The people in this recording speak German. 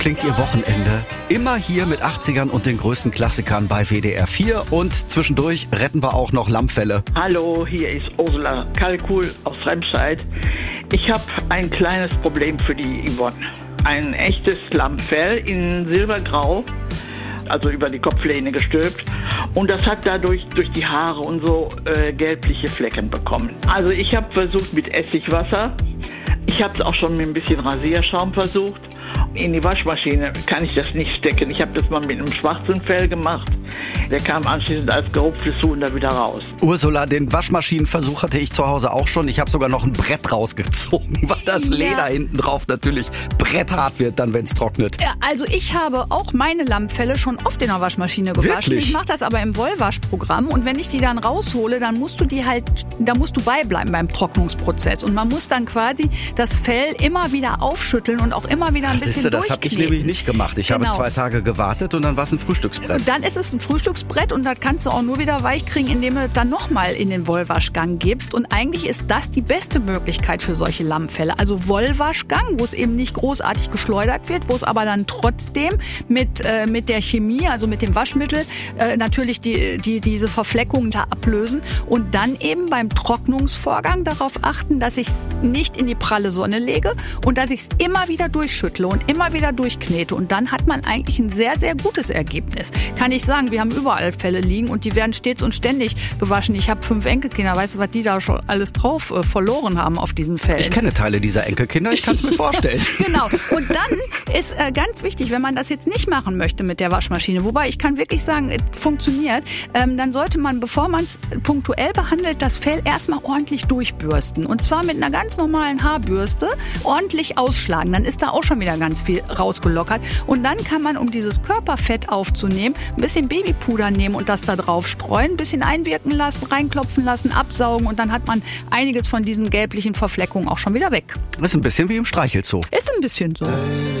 klingt Ihr Wochenende. Immer hier mit 80ern und den größten Klassikern bei WDR 4. Und zwischendurch retten wir auch noch Lammfelle. Hallo, hier ist Ursula Kalkuhl aus Remscheid. Ich habe ein kleines Problem für die Yvonne. Ein echtes Lammfell in silbergrau, also über die Kopflehne gestülpt. Und das hat dadurch durch die Haare und so gelbliche Flecken bekommen. Also ich habe versucht mit Essigwasser. Ich habe es auch schon mit ein bisschen Rasierschaum versucht. In die Waschmaschine kann ich das nicht stecken. Ich habe das mal mit einem schwarzen Fell gemacht. Der kam anschließend als gerupftes Huhn da wieder raus. Ursula, den Waschmaschinenversuch hatte ich zu Hause auch schon. Ich habe sogar noch ein Brett rausgezogen, weil das Leder hinten drauf natürlich bretthart wird, dann wenn es trocknet. Ja, also ich habe auch meine Lammfelle schon oft in der Waschmaschine gewaschen. Wirklich? Ich mache das aber im Wollwaschprogramm und wenn ich die dann raushole, dann musst du beibleiben beim Trocknungsprozess und man muss dann quasi das Fell immer wieder aufschütteln und auch immer wieder ein bisschen Das habe ich nämlich nicht gemacht. Ich habe 2 Tage gewartet und dann war es ein Frühstücksbrett. Und dann ist es ein Frühstücksbrett und das kannst du auch nur wieder weich kriegen, indem du dann nochmal in den Wollwaschgang gibst. Und eigentlich ist das die beste Möglichkeit für solche Lammfelle. Also Wollwaschgang, wo es eben nicht großartig geschleudert wird, wo es aber dann trotzdem mit der Chemie, also mit dem Waschmittel, natürlich diese Verfleckungen da ablösen. Und dann eben beim Trocknungsvorgang darauf achten, dass ich es nicht in die pralle Sonne lege und dass ich es immer wieder durchschüttle und immer wieder durchknete. Und dann hat man eigentlich ein sehr, sehr gutes Ergebnis. Kann ich sagen, wir haben überall Fälle liegen und die werden stets und ständig gewaschen. Ich habe 5 Enkelkinder, weißt du, was die da schon alles drauf verloren haben auf diesen Fällen? Ich kenne Teile dieser Enkelkinder, ich kann es mir vorstellen. Genau. Und dann ist ganz wichtig, wenn man das jetzt nicht machen möchte mit der Waschmaschine, wobei ich kann wirklich sagen, es funktioniert, dann sollte man, bevor man es punktuell behandelt, das Fell erstmal ordentlich durchbürsten. Und zwar mit einer ganz normalen Haarbürste ordentlich ausschlagen. Dann ist da auch schon wieder ganz viel rausgelockert. Und dann kann man, um dieses Körperfett aufzunehmen, ein bisschen Babypuder nehmen und das da drauf streuen, ein bisschen einwirken lassen, reinklopfen lassen, absaugen und dann hat man einiges von diesen gelblichen Verfleckungen auch schon wieder weg. Das ist ein bisschen wie im Streichelzoo. Ist ein bisschen so.